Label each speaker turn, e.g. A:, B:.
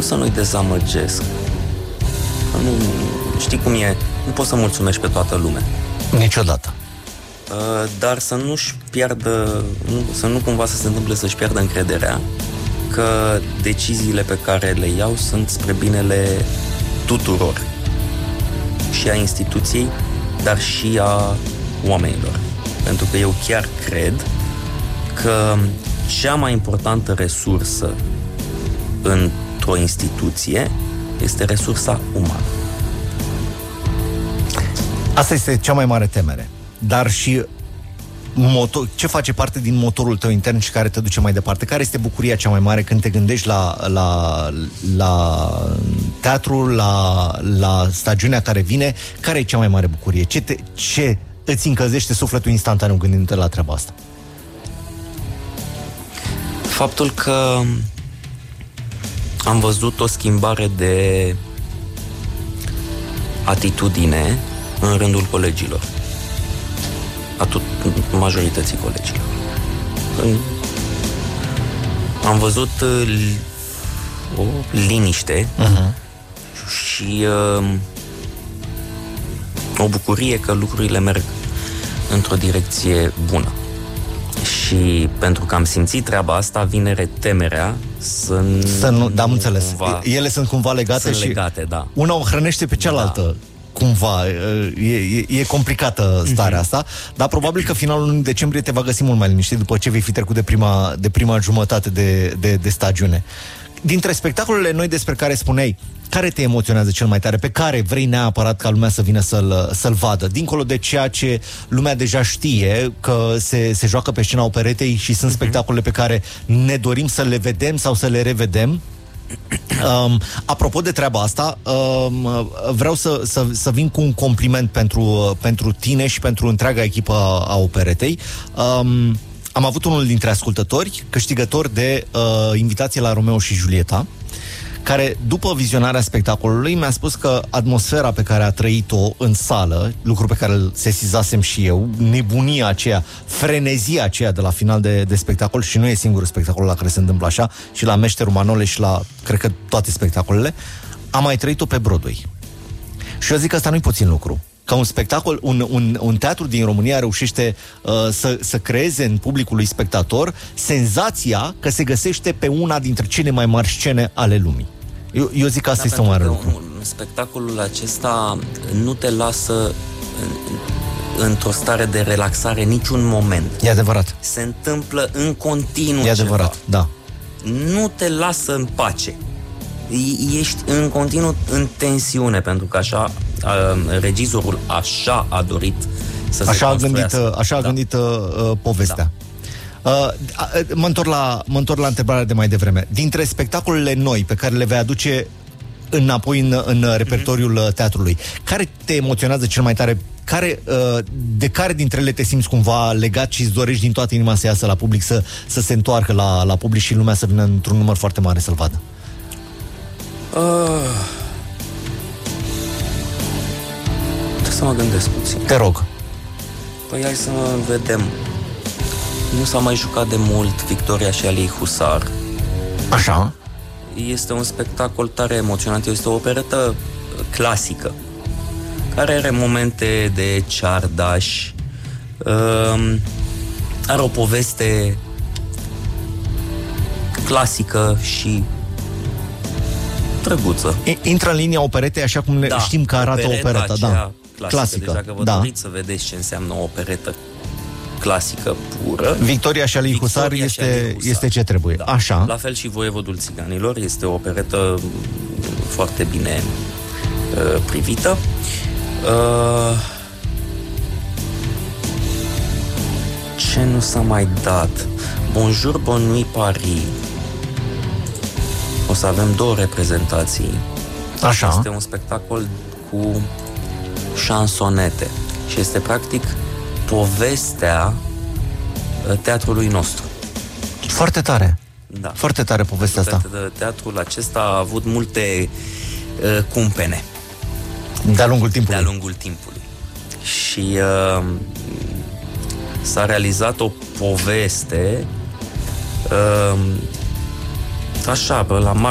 A: pot să nu-i dezamăgesc. Nu, știi cum e, nu poți să mulțumești pe toată lumea.
B: Niciodată.
A: Dar să nu-și piardă, să nu cumva să se întâmple să-și piardă încrederea că deciziile pe care le iau sunt spre binele tuturor. Și a instituției, dar și a oamenilor. Pentru că eu chiar cred că cea mai importantă resursă într-o instituție este resursa umană.
B: Asta este cea mai mare temere. Dar și ce face parte din motorul tău intern și care te duce mai departe? Care este bucuria cea mai mare când te gândești la teatru, la stagiunea care vine? Care e cea mai mare bucurie? Ce îți încălzește sufletul instantaneu gândindu-te la treaba asta?
A: Faptul că am văzut o schimbare de atitudine în rândul colegilor. Majorității colegilor. Am văzut o liniște și o bucurie că lucrurile merg într-o direcție bună. Și pentru că am simțit treaba asta, vine temerea să nu,
B: da, am înțeles. Ele sunt cumva legate și
A: legate, da.
B: Una o hrănește pe cealaltă. Da. Cumva, e complicată starea asta, dar probabil că finalul lunii decembrie te va găsi mult mai liniștit după ce vei fi trecut de prima jumătate de stagiune. Dintre spectacolele noi despre care spuneai, care te emoționează cel mai tare? Pe care vrei neapărat ca lumea să vină să-l vadă? Dincolo de ceea ce lumea deja știe, că se joacă pe scena operetei și sunt spectacolele pe care ne dorim să le vedem sau să le revedem. Apropo de treaba asta, vreau să vin cu un compliment pentru tine și pentru întreaga echipă a operetei. Am avut unul dintre ascultători, câștigător de invitație la Romeo și Julieta, care, după vizionarea spectacolului, mi-a spus că atmosfera pe care a trăit-o în sală, lucru pe care îl sesizasem și eu, nebunia aceea, frenezia aceea de la final de spectacol, și nu e singurul spectacol la care se întâmplă așa, și la Meșterul Manole și la, cred că, toate spectacolele, am mai trăit-o pe Broadway. Și eu zic că asta nu-i puțin lucru. Că un spectacol, un teatru din România reușește să creeze în publicul lui spectator senzația că se găsește pe una dintre cele mai mari scene ale lumii. Eu zic că asta este un mare lucru.
A: Spectacolul acesta nu te lasă într-o stare de relaxare niciun moment.
B: E adevărat.
A: Se întâmplă în continuu.
B: E adevărat, da.
A: Nu te lasă în pace. Ești în continuu în tensiune, pentru că așa regizorul așa a dorit să se construiască.
B: Așa a gândit povestea. Da. Mă întorc la întrebarea de mai devreme. Dintre spectacolele noi pe care le vei aduce înapoi în repertoriul teatrului, care te emoționează cel mai tare? De care dintre ele te simți cumva legat și îți dorești din toată inima să iasă la public, să se întoarcă la public și lumea să vină într-un număr foarte mare să-l vadă?
A: Trebuie să mă gândesc puțin.
B: Te rog.
A: Păi hai să vedem. Nu s-a mai jucat de mult Victoria și Aliei Husar.
B: Așa.
A: Este un spectacol tare emoționant. Este o operetă clasică care are momente de ceardaș, are o poveste clasică și drăguță.
B: Intră în linia operetei așa cum știm că arată opereta, da. Clasică.
A: Deja că vă doriți să vedeți ce înseamnă o operetă clasică pură.
B: Victoria și Alii Husar este ce trebuie.
A: Da.
B: Așa.
A: La fel și Voievodul Țiganilor este o operetă foarte bine privită. Ce nu s-a mai dat? Bonjour, bonne nuit, Paris. O să avem 2 reprezentații.
B: Așa.
A: Este un spectacol cu șansonete și este practic povestea teatrului nostru.
B: Foarte tare.
A: Da.
B: Foarte tare povestea asta.
A: Teatrul acesta a avut multe cumpene
B: de-a lungul timpului.
A: De-a lungul timpului. Și s-a realizat o poveste așa, la